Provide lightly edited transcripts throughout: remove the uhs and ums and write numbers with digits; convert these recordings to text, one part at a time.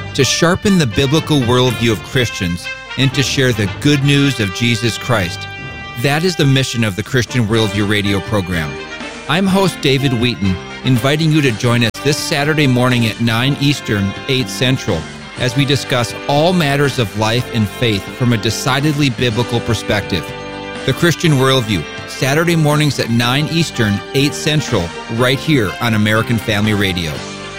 to sharpen the biblical worldview of Christians and to share the good news of Jesus Christ. That is the mission of the Christian Worldview radio program. I'm host David Wheaton, inviting you to join us this Saturday morning at 9 Eastern, 8 Central, as we discuss all matters of life and faith from a decidedly biblical perspective. The Christian Worldview, Saturday mornings at 9 Eastern, 8 Central, right here on American Family Radio.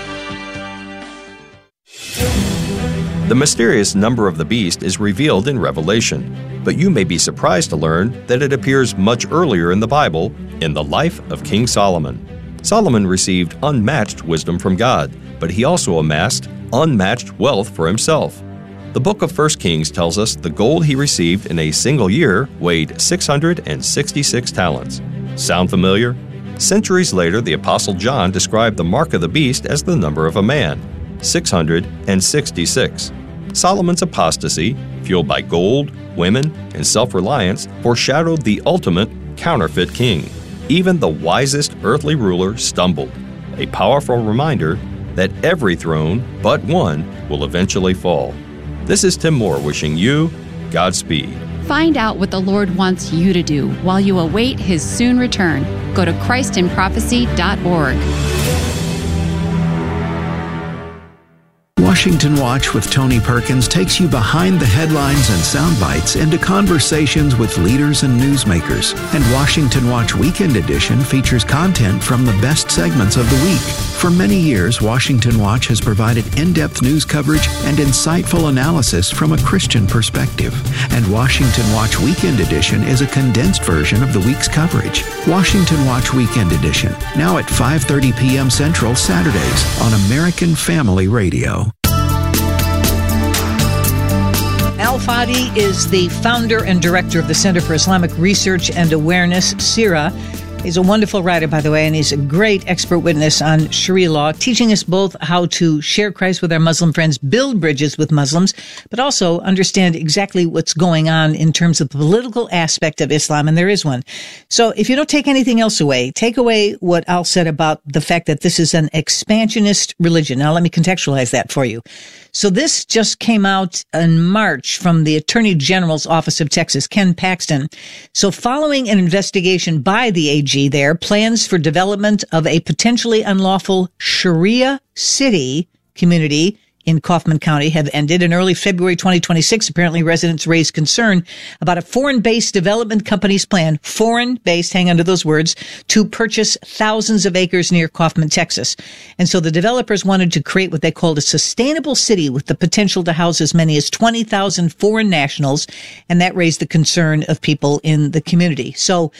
The mysterious number of the beast is revealed in Revelation, but you may be surprised to learn that it appears much earlier in the Bible, in the life of King Solomon. Solomon received unmatched wisdom from God, but he also amassed unmatched wealth for himself. The book of 1 Kings tells us the gold he received in a single year weighed 666 talents. Sound familiar? Centuries later, the Apostle John described the mark of the beast as the number of a man, 666. Solomon's apostasy, fueled by gold, women, and self-reliance, foreshadowed the ultimate counterfeit king. Even the wisest earthly ruler stumbled, a powerful reminder that every throne but one will eventually fall. This is Tim Moore wishing you Godspeed. Find out what the Lord wants you to do while you await His soon return. Go to ChristinProphecy.org. Washington Watch with Tony Perkins takes you behind the headlines and sound bites into conversations with leaders and newsmakers. And Washington Watch Weekend Edition features content from the best segments of the week. For many years, Washington Watch has provided in-depth news coverage and insightful analysis from a Christian perspective. And Washington Watch Weekend Edition is a condensed version of the week's coverage. Washington Watch Weekend Edition, now at 5:30 p.m. Central Saturdays on American Family Radio. Al Fadi is the founder and director of the Center for Islamic Research and Awareness, CIRA. He's a wonderful writer, by the way, and he's a great expert witness on Sharia law, teaching us both how to share Christ with our Muslim friends, build bridges with Muslims, but also understand exactly what's going on in terms of the political aspect of Islam, and there is one. So if you don't take anything else away, take away what Al said about the fact that this is an expansionist religion. Now, let me contextualize that for you. So this just came out in March from the Attorney General's Office of Texas, Ken Paxton. So following an investigation by the AG there, plans for development of a potentially unlawful Sharia city community in Kaufman County have ended. In early February 2026, apparently residents raised concern about a foreign-based development company's plan, foreign-based, hang on to those words, to purchase thousands of acres near Kaufman, Texas. And so the developers wanted to create what they called a sustainable city with the potential to house as many as 20,000 foreign nationals, and that raised the concern of people in the community. So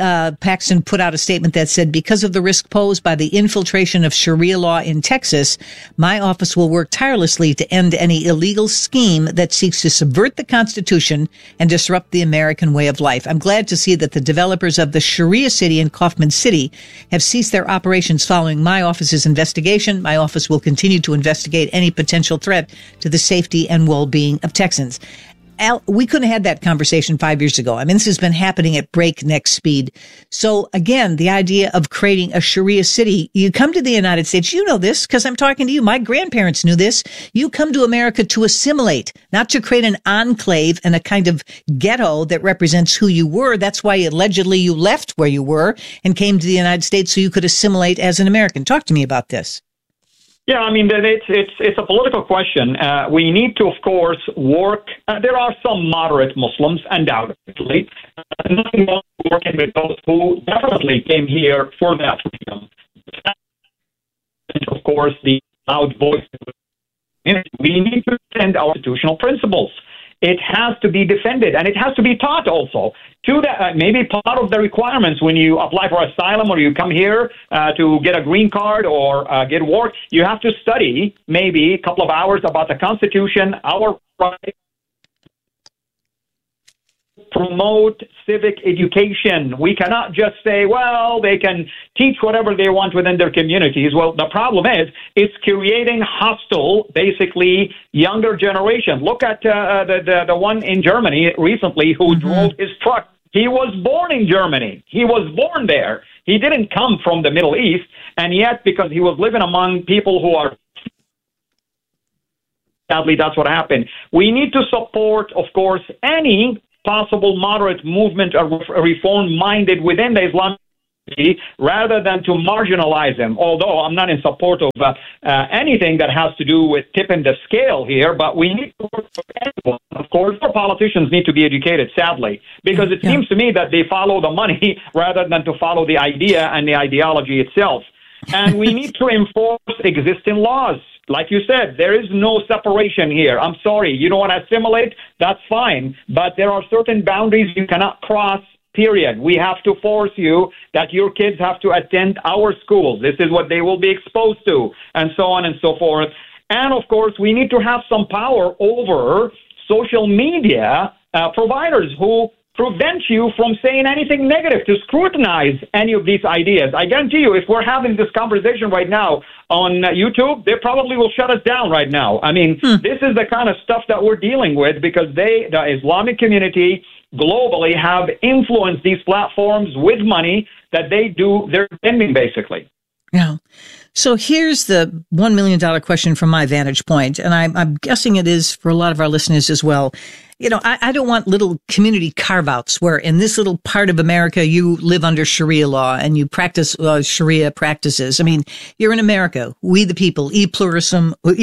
Paxton put out a statement that said, because of the risk posed by the infiltration of Sharia law in Texas, my office will work tirelessly to end any illegal scheme that seeks to subvert the Constitution and disrupt the American way of life. I'm glad to see that the developers of the Sharia city in Kaufman City have ceased their operations following my office's investigation. My office will continue to investigate any potential threat to the safety and well-being of Texans. Al, we couldn't have had that conversation 5 years ago. I mean, this has been happening at breakneck speed. So again, the idea of creating a Sharia city, you come to the United States, you know this because I'm talking to you. My grandparents knew this. You come to America to assimilate, not to create an enclave and a kind of ghetto that represents who you were. That's why allegedly you left where you were and came to the United States so you could assimilate as an American. Talk to me about this. Yeah, I mean, it's a political question. We need to, of course, work. There are some moderate Muslims, undoubtedly. Nothing wrong with working with those who definitely came here for that freedom. And, of course, the loud voice. We need to defend our constitutional principles. It has to be defended, and it has to be taught also. To that, maybe part of the requirements when you apply for asylum or you come here to get a green card or get work, you have to study maybe a couple of hours about the Constitution, our rights, promote civic education. We cannot just say, well, they can teach whatever they want within their communities. Well, the problem is it's creating hostile, basically, younger generation. Look at the one in Germany recently who drove his truck. He was born in Germany. He was born there. He didn't come from the Middle East, and yet because he was living among people who are sadly, that's what happened. We need to support, of course, any possible moderate movement or reform minded within the Islamic community rather than to marginalize them. Although I'm not in support of anything that has to do with tipping the scale here, but we need to work for everyone. Of course, our politicians need to be educated, sadly, because it seems to me that they follow the money rather than to follow the idea and the ideology itself. And we need to enforce existing laws. Like you said, there is no separation here. I'm sorry, you don't want to assimilate? That's fine. But there are certain boundaries you cannot cross, period. We have to force you that your kids have to attend our schools. This is what they will be exposed to, and so on and so forth. And, of course, we need to have some power over social media providers who prevent you from saying anything negative, to scrutinize any of these ideas. I guarantee you, if we're having this conversation right now on YouTube, they probably will shut us down right now. I mean, this is the kind of stuff that we're dealing with because the Islamic community globally have influenced these platforms with money that they're spending, basically. Yeah. So here's the $1 million question from my vantage point, and I'm guessing it is for a lot of our listeners as well. You know, I don't want little community carve-outs where in this little part of America you live under Sharia law and you practice Sharia practices. I mean, you're in America. We the people, e pluribus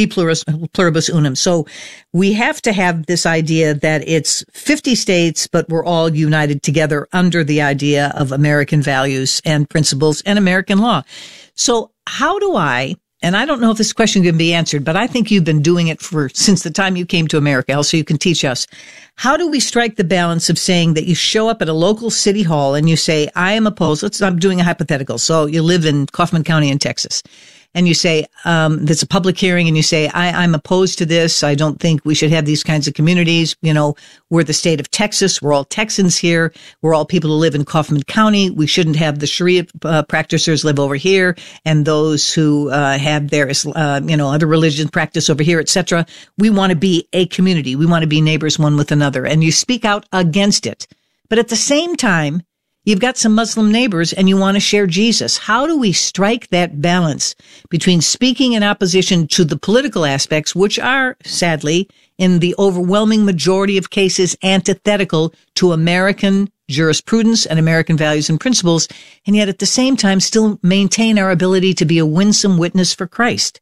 unum. So we have to have this idea that it's 50 states, but we're all united together under the idea of American values and principles and American law. So how do and I don't know if this question can be answered, but I think you've been doing it since the time you came to America, so you can teach us. How do we strike the balance of saying that you show up at a local city hall and you say, I am opposed? I'm doing a hypothetical. So you live in Kaufman County in Texas. And you say, there's a public hearing and you say, I'm opposed to this. I don't think we should have these kinds of communities. You know, we're the state of Texas. We're all Texans here. We're all people who live in Kaufman County. We shouldn't have the Sharia practitioners live over here and those who have their, other religion practice over here, etc. We want to be a community. We want to be neighbors one with another. And you speak out against it. But at the same time, you've got some Muslim neighbors and you want to share Jesus. How do we strike that balance between speaking in opposition to the political aspects, which are, sadly, in the overwhelming majority of cases, antithetical to American jurisprudence and American values and principles, and yet at the same time still maintain our ability to be a winsome witness for Christ?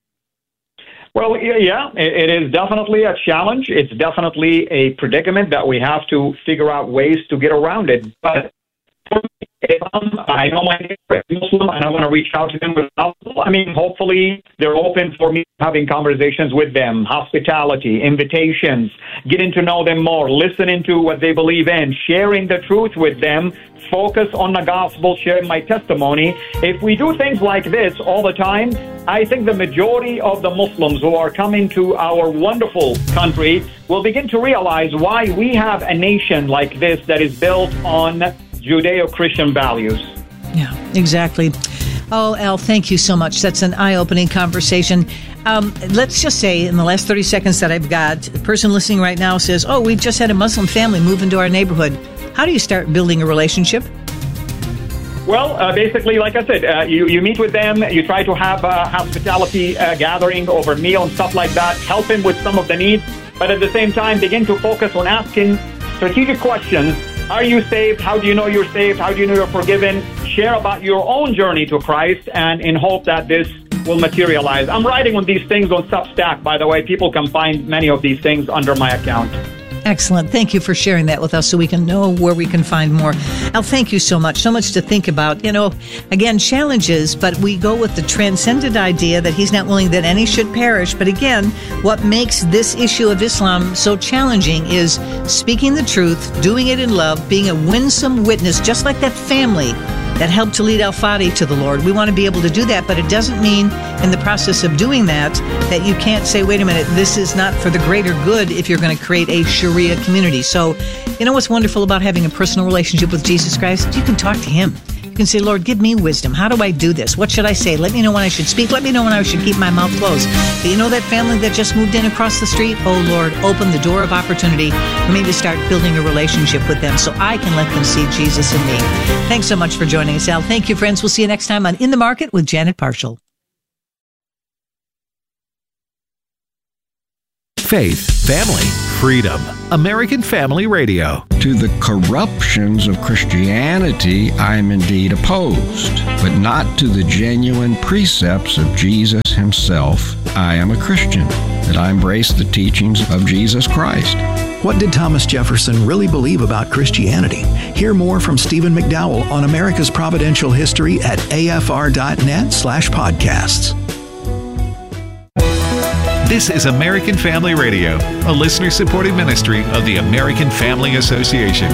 Well, yeah, it is definitely a challenge. It's definitely a predicament that we have to figure out ways to get around it. But if I know my neighbor is Muslim and I want to reach out to them with gospel, I mean, hopefully they're open for me having conversations with them, hospitality, invitations, getting to know them more, listening to what they believe in, sharing the truth with them, focus on the gospel, sharing my testimony. If we do things like this all the time, I think the majority of the Muslims who are coming to our wonderful country will begin to realize why we have a nation like this that is built on Judeo-Christian values. Yeah, exactly. Oh, Al, thank you so much. That's an eye-opening conversation. Let's just say in the last 30 seconds that I've got, a person listening right now says, oh, we just had a Muslim family move into our neighborhood. How do you start building a relationship? Well, basically, like I said, you meet with them, you try to have a hospitality gathering over meal and stuff like that, help them with some of the needs, but at the same time, begin to focus on asking strategic questions. Are you saved? How do you know you're saved? How do you know you're forgiven? Share about your own journey to Christ and in hope that this will materialize. I'm writing on these things on Substack, by the way. People can find many of these things under my account. Excellent. Thank you for sharing that with us so we can know where we can find more. Al, thank you so much. So much to think about. You know, again, challenges, but we go with the transcendent idea that he's not willing that any should perish. But again, what makes this issue of Islam so challenging is speaking the truth, doing it in love, being a winsome witness, just like that family that helped to lead Al-Fadi to the Lord. We want to be able to do that, but it doesn't mean in the process of doing that you can't say, wait a minute, this is not for the greater good if you're going to create a Sharia community. So, you know what's wonderful about having a personal relationship with Jesus Christ? You can talk to him. You can say, Lord, give me wisdom. How do I do this? What should I say? Let me know when I should speak. Let me know when I should keep my mouth closed. But you know that family that just moved in across the street? Oh, Lord, open the door of opportunity for me to start building a relationship with them so I can let them see Jesus in me. Thanks so much for joining us, Al. Thank you, friends. We'll see you next time on In the Market with Janet Parshall. faith, family, freedom. American Family Radio. To the corruptions of Christianity, I am indeed opposed, but not to the genuine precepts of Jesus himself. I am a Christian, that I embrace the teachings of Jesus Christ. What did Thomas Jefferson really believe about Christianity? Hear more from Stephen McDowell on America's Providential History at afr.net/podcasts. This is American Family Radio, a listener-supported ministry of the American Family Association.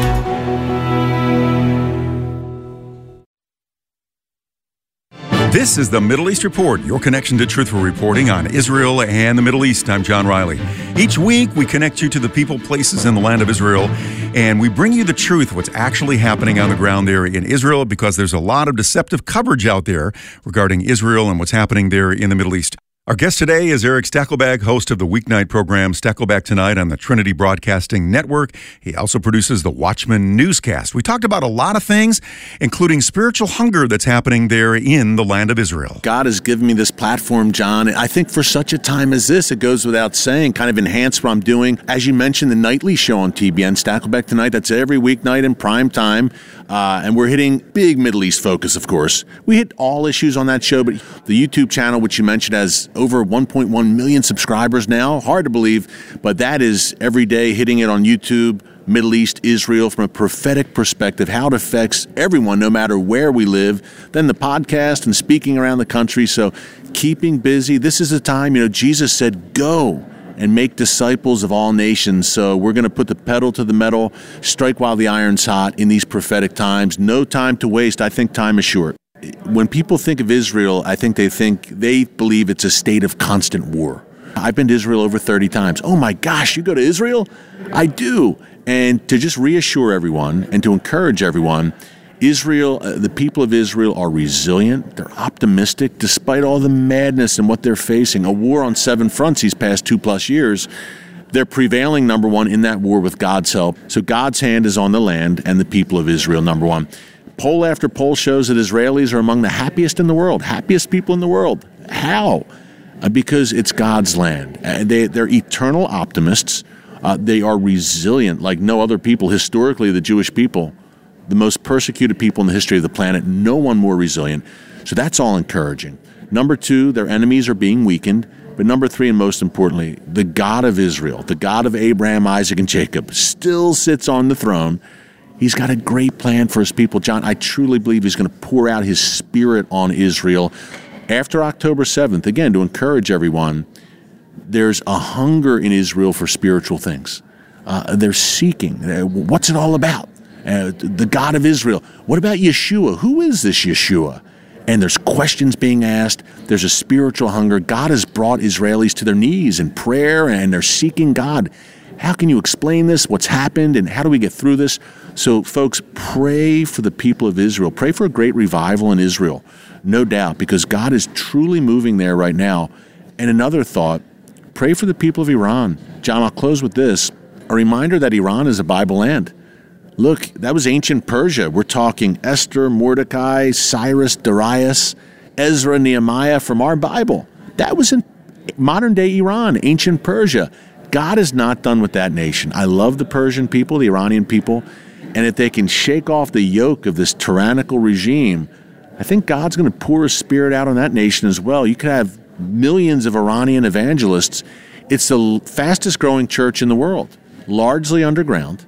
This is the Middle East Report, your connection to truthful reporting on Israel and the Middle East. I'm John Riley. Each week, we connect you to the people, places in the land of Israel, and we bring you the truth, what's actually happening on the ground there in Israel, because there's a lot of deceptive coverage out there regarding Israel and what's happening there in the Middle East. Our guest today is Eric Stakelbeck, host of the weeknight program Stakelbeck Tonight on the Trinity Broadcasting Network. He also produces the Watchman newscast. We talked about a lot of things, including spiritual hunger that's happening there in the land of Israel. God has given me this platform, John. I think for such a time as this, it goes without saying, kind of enhance what I'm doing. As you mentioned, the nightly show on TBN, Stakelbeck Tonight, that's every weeknight in prime time. And we're hitting big Middle East focus, of course. We hit all issues on that show, but the YouTube channel, which you mentioned, has over 1.1 million subscribers now. Hard to believe, but that is every day hitting it on YouTube, Middle East, Israel, from a prophetic perspective, how it affects everyone, no matter where we live. Then the podcast and speaking around the country. So keeping busy. This is a time, Jesus said, go and make disciples of all nations. So we're going to put the pedal to the metal, strike while the iron's hot in these prophetic times. No time to waste. I think time is short. When people think of Israel, I think they believe it's a state of constant war. I've been to Israel over 30 times. Oh my gosh, you go to Israel? I do. And to just reassure everyone and to encourage everyone, Israel, the people of Israel are resilient. They're optimistic despite all the madness and what they're facing. A war on 7 fronts these past 2+ years. They're prevailing, number one, in that war with God's help. So God's hand is on the land and the people of Israel, number one. Poll after poll shows that Israelis are among the happiest in the world, happiest people in the world. How? Because it's God's land. They're eternal optimists. They are resilient like no other people. Historically, the Jewish people, the most persecuted people in the history of the planet, no one more resilient. So that's all encouraging. Number 2, their enemies are being weakened. But number 3, and most importantly, the God of Israel, the God of Abraham, Isaac, and Jacob, still sits on the throne. He's got a great plan for his people. John, I truly believe he's going to pour out his spirit on Israel after October 7th. Again, to encourage everyone, there's a hunger in Israel for spiritual things. They're seeking. What's it all about? The God of Israel. What about Yeshua? Who is this Yeshua? And there's questions being asked. There's a spiritual hunger. God has brought Israelis to their knees in prayer, and they're seeking God. How can you explain this? What's happened? And how do we get through this? So, folks, pray for the people of Israel. Pray for a great revival in Israel, no doubt, because God is truly moving there right now. And another thought, pray for the people of Iran. John, I'll close with this. A reminder that Iran is a Bible land. Look, that was ancient Persia. We're talking Esther, Mordecai, Cyrus, Darius, Ezra, Nehemiah from our Bible. That was in modern-day Iran, ancient Persia. God is not done with that nation. I love the Persian people, the Iranian people, and if they can shake off the yoke of this tyrannical regime, I think God's going to pour his spirit out on that nation as well. You could have millions of Iranian evangelists. It's the fastest growing church in the world, largely underground,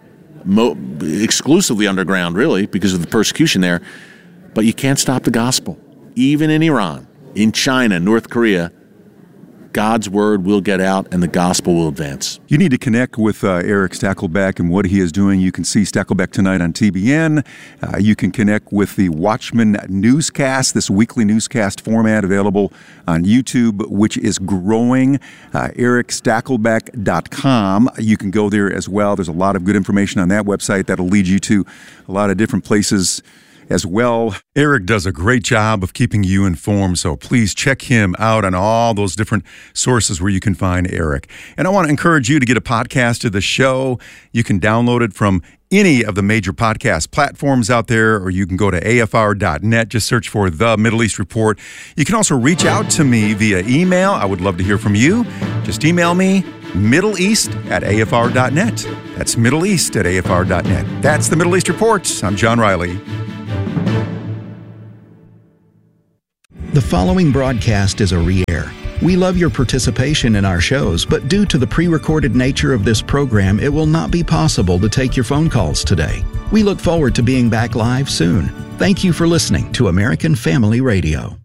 exclusively underground, really, because of the persecution there. But you can't stop the gospel. Even in Iran, in China, North Korea, God's word will get out and the gospel will advance. You need to connect with Eric Stakelbeck and what he is doing. You can see Stakelbeck Tonight on TBN. You can connect with the Watchman newscast, this weekly newscast format available on YouTube, which is growing. EricStakelbeck.com. You can go there as well. There's a lot of good information on that website that'll lead you to a lot of different places as well. Eric does a great job of keeping you informed, so please check him out on all those different sources where you can find Eric. And I want to encourage you to get a podcast of the show. You can download it from any of the major podcast platforms out there, or you can go to afr.net. Just search for The Middle East Report. You can also reach out to me via email. I would love to hear from you. Just email me, middleeast@afr.net. That's middleeast@afr.net. That's the Middle East Report. I'm John Riley. The following broadcast is a re-air. We love your participation in our shows, but due to the pre-recorded nature of this program, it will not be possible to take your phone calls today. We look forward to being back live soon. Thank you for listening to American Family Radio.